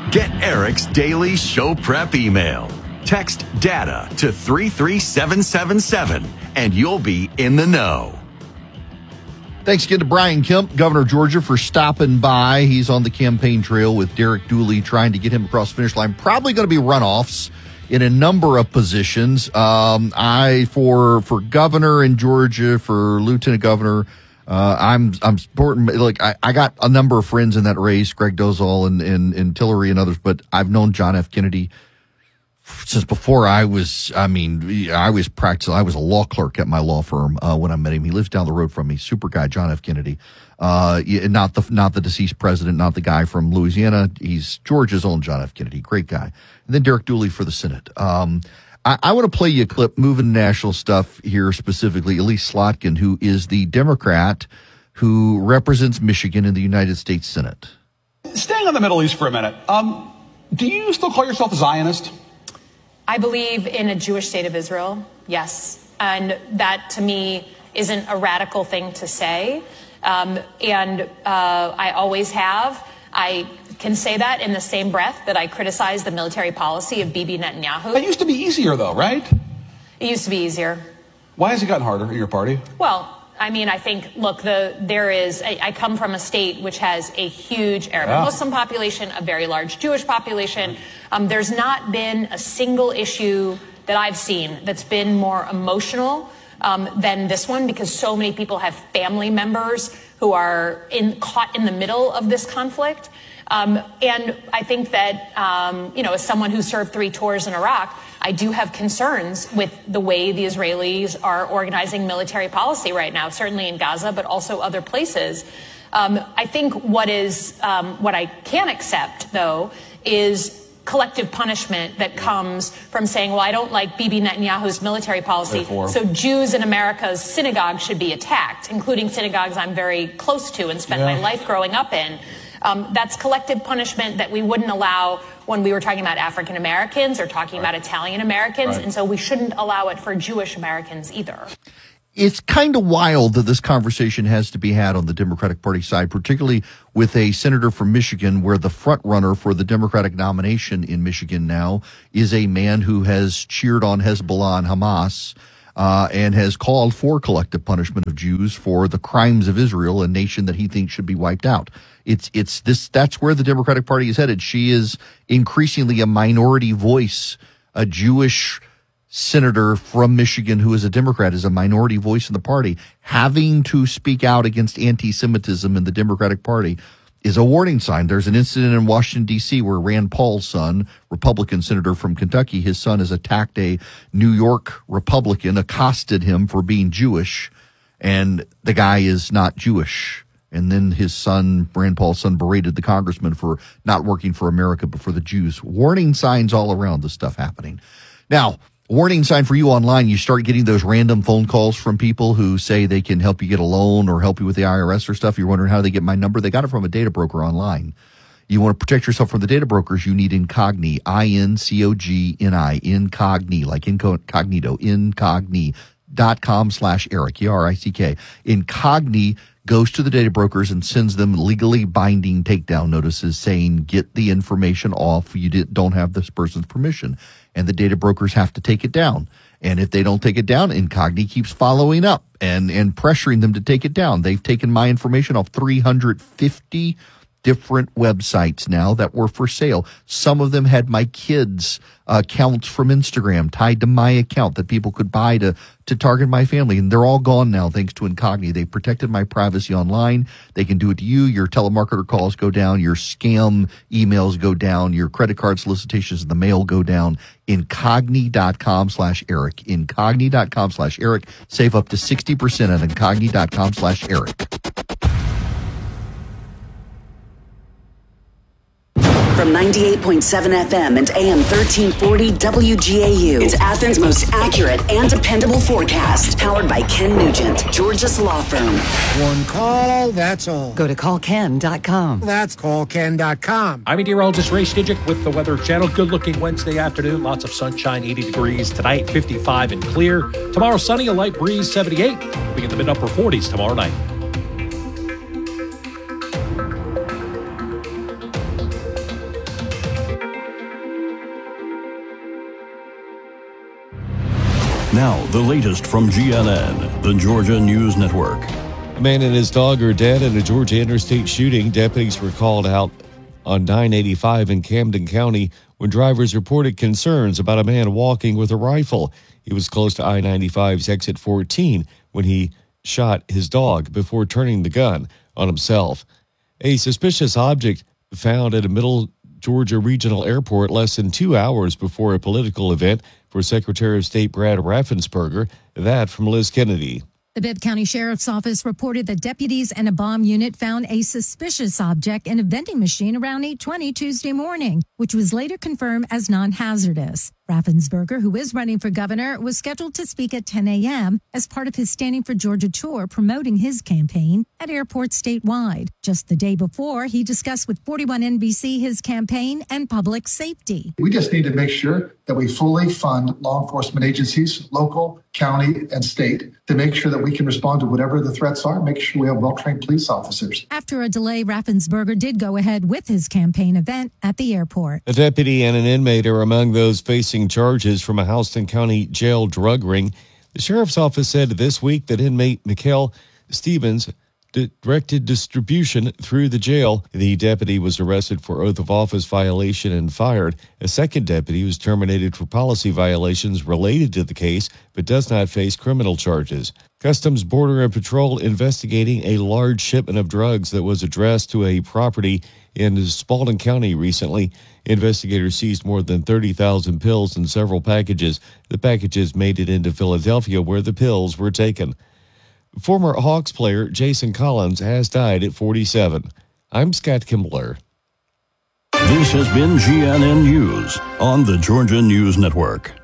Get Eric's daily show prep email. Text DATA to 33777 and you'll be in the know. Thanks again to Brian Kemp, governor of Georgia, for stopping by. He's on the campaign trail with Derek Dooley trying to get him across the finish line. Probably going to be runoffs in a number of positions. For governor in Georgia, for lieutenant governor, I'm supporting, like, I got a number of friends in that race, Greg Dozal and Tillery and others, but I've known John F. Kennedy since before I was practicing. I was a law clerk at my law firm, when I met him. He lives down the road from me. Super guy, John F. Kennedy. Not the deceased president, not the guy from Louisiana. He's Georgia's own John F. Kennedy. Great guy. And then Derek Dooley for the Senate. I want to play you a clip, moving national stuff here, specifically Elise Slotkin, who is the Democrat who represents Michigan in the United States Senate. Staying on the Middle East for a minute, do you still call yourself a Zionist? I believe in a Jewish state of Israel, yes. And that, to me, isn't a radical thing to say. I always have. I can say that in the same breath that I criticize the military policy of Bibi Netanyahu. That used to be easier, though, right? It used to be easier. Why has it gotten harder at your party? Well, I mean, I think, look, I come from a state which has a huge Arab Muslim population, a very large Jewish population. There's not been a single issue that I've seen that's been more emotional than this one, because so many people have family members who are caught in the middle of this conflict. And I think that, as someone who served 3 tours in Iraq, I do have concerns with the way the Israelis are organizing military policy right now, certainly in Gaza, but also other places. I think what I can't accept, though, is collective punishment that comes from saying, well, I don't like Bibi Netanyahu's military policy, so Jews in America's synagogue should be attacked, including synagogues I'm very close to and spent my life growing up in. That's collective punishment that we wouldn't allow when we were talking about African Americans or talking about Italian Americans, and so we shouldn't allow it for Jewish Americans either. It's kind of wild that this conversation has to be had on the Democratic Party side, particularly with a senator from Michigan, where the front runner for the Democratic nomination in Michigan now is a man who has cheered on Hezbollah and Hamas, and has called for collective punishment of Jews for the crimes of Israel, a nation that he thinks should be wiped out. That's where the Democratic Party is headed. She is increasingly a minority voice. A Jewish senator from Michigan who is a Democrat is a minority voice in the party. Having to speak out against anti-Semitism in the Democratic Party is a warning sign. There's an incident in Washington, D.C. where Rand Paul's son, Republican senator from Kentucky, his son has attacked a New York Republican, accosted him for being Jewish, and the guy is not Jewish. And then his son, Rand Paul's son, berated the congressman for not working for America but for the Jews. Warning signs all around this stuff happening. Now, warning sign for you online, you start getting those random phone calls from people who say they can help you get a loan or help you with the IRS or stuff. You're wondering how they get my number. They got it from a data broker online. You want to protect yourself from the data brokers, you need Incogni, I-N-C-O-G-N-I, Incogni, like incognito, incogni.com/Eric, E-R-I-C-K. Incogni goes to the data brokers and sends them legally binding takedown notices saying, get the information off. You don't have this person's permission. And the data brokers have to take it down. And if they don't take it down, Incogni keeps following up and pressuring them to take it down. They've taken my information off 350 different websites now that were for sale. Some of them had my kids' accounts from Instagram tied to my account that people could buy to target my family. And they're all gone now thanks to Incogni. They protected my privacy online. They can do it to you. Your telemarketer calls go down. Your scam emails go down. Your credit card solicitations in the mail go down. Incogni.com/Eric. Incogni.com/Eric. Save up to 60% at Incogni.com/Eric. From 98.7 FM and AM 1340 WGAU, it's Athens' most accurate and dependable forecast. Powered by Ken Nugent, Georgia's law firm. One call, that's all. Go to callken.com. That's callken.com. I'm meteorologist Ray Stijic with the Weather Channel. Good-looking Wednesday afternoon. Lots of sunshine, 80 degrees. Tonight, 55 and clear. Tomorrow, sunny, a light breeze, 78. We get the mid-upper 40s tomorrow night. Now, the latest from GNN, the Georgia News Network. A man and his dog are dead in a Georgia interstate shooting. Deputies were called out on 985 in Camden County when drivers reported concerns about a man walking with a rifle. He was close to I-95's exit 14 when he shot his dog before turning the gun on himself. A suspicious object found at a Middle Georgia Regional Airport less than 2 hours before a political event for Secretary of State Brad Raffensperger. That from Liz Kennedy. The Bibb County Sheriff's Office reported that deputies and a bomb unit found a suspicious object in a vending machine around 8:20 Tuesday morning, which was later confirmed as non-hazardous. Raffensperger, who is running for governor, was scheduled to speak at 10 a.m. as part of his Standing for Georgia tour promoting his campaign at airports statewide. Just the day before, he discussed with 41 NBC his campaign and public safety. We just need to make sure that we fully fund law enforcement agencies, local, county, and state, to make sure that we can respond to whatever the threats are, make sure we have well-trained police officers. After a delay, Raffensperger did go ahead with his campaign event at the airport. A deputy and an inmate are among those facing charges from a Houston County jail drug ring. The sheriff's office said this week that inmate Mikhail Stevens directed distribution through the jail. The deputy was arrested for oath of office violation and fired. A second deputy was terminated for policy violations related to the case, but does not face criminal charges. Customs, Border, and Patrol investigating a large shipment of drugs that was addressed to a property in Spalding County recently. Investigators seized more than 30,000 pills in several packages. The packages made it into Philadelphia, where the pills were taken. Former Hawks player Jason Collins has died at 47. I'm Scott Kimbler. This has been GNN News on the Georgia News Network.